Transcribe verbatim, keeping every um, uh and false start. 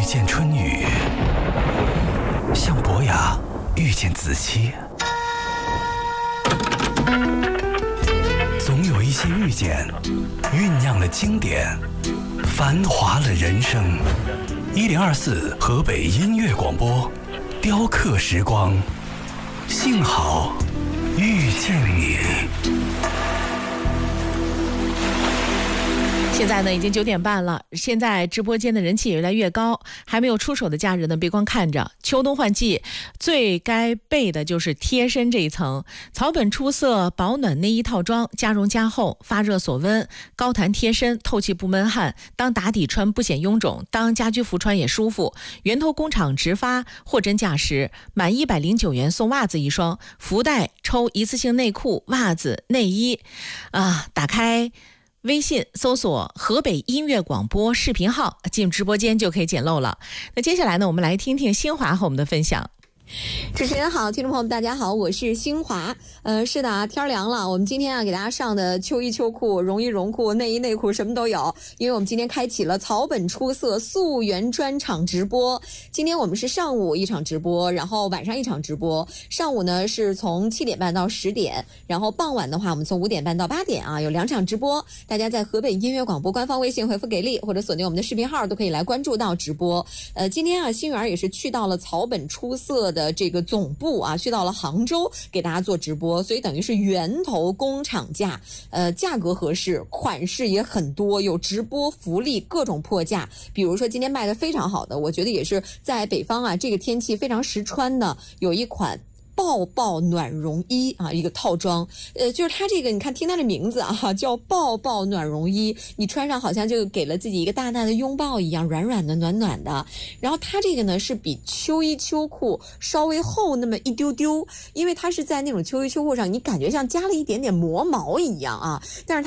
见春雨，像伯牙遇见子期。总有一些遇见，酝酿了经典，繁华了人生。一零二四河北音乐广播，雕刻时光，幸好遇见你。 现在呢已经九点半了，现在直播间的人气也越来越高，还没有出手的家人呢别光看着，秋冬换季最该备的就是贴身这一层。草本出色保暖内衣套装，加绒加厚，发热锁温，高弹贴身，透气不闷汗，当打底穿不显臃肿，当家居服穿也舒服。源头工厂直发，货真价实，满一百零九元送袜子一双，福袋抽一次性内裤、袜子、内衣啊！打开微信搜索河北音乐广播视频号，进直播间就可以捡漏了。那接下来呢，我们来听听新华和我们的分享。 主持人好，听众朋友们大家好，我是新华。呃，是的啊，天凉了，我们今天啊给大家上的秋衣秋裤、绒衣绒裤、内衣内裤什么都有，因为我们今天开启了草本出色溯源专场直播。今天我们是上午一场直播，然后晚上一场直播。上午呢是从七点半到十点，然后傍晚的话我们从五点半到八点啊，有两场直播。大家在河北音乐广播官方微信回复给力，或者锁定我们的视频号都可以来关注到直播。呃，今天啊新源也是去到了草本出色的的这个总部啊，去到了杭州给大家做直播，所以等于是源头工厂价，呃，价格合适，款式也很多，有直播福利，各种破价。比如说今天卖的非常好的，我觉得也是在北方啊，这个天气非常实穿的，有一款抱抱暖绒衣啊，一个套装，呃，就是它这个，你看听它的名字啊，叫抱抱暖绒衣，你穿上好像就给了自己一个大大的拥抱一样，软软的、暖暖的。然后它这个呢是比秋衣秋裤稍微厚那么一丢丢，因为它是在那种秋衣秋裤上，你感觉像加了一点点磨毛一样啊，但是它